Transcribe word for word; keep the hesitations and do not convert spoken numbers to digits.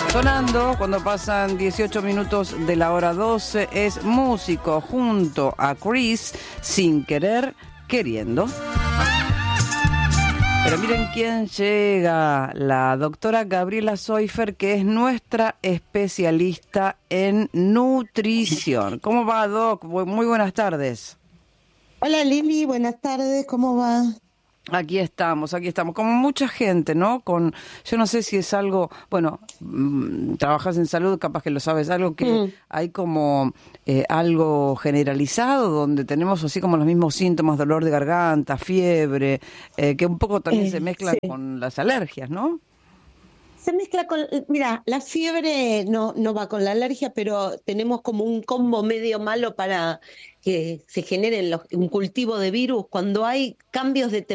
Sonando cuando pasan dieciocho minutos de la hora doce es Músico junto a Chris, Sin Querer, Queriendo. Pero miren quién llega, la doctora Gabriela Soifer, que es nuestra especialista en nutrición. ¿Cómo va, Doc? Muy buenas tardes. Hola Lili, buenas tardes, ¿cómo va? Aquí estamos, aquí estamos, como mucha gente, ¿no? Con, yo no sé si es algo, bueno, mmm, trabajas en salud, capaz que lo sabes, algo que mm. hay como eh, algo generalizado, donde tenemos así como los mismos síntomas, dolor de garganta, fiebre, eh, que un poco también eh, se mezclan sí. con las alergias, ¿no? Se mezcla con, mira, la fiebre no, no va con la alergia, pero tenemos como un combo medio malo para que se generen los, un cultivo de virus. Cuando hay cambios de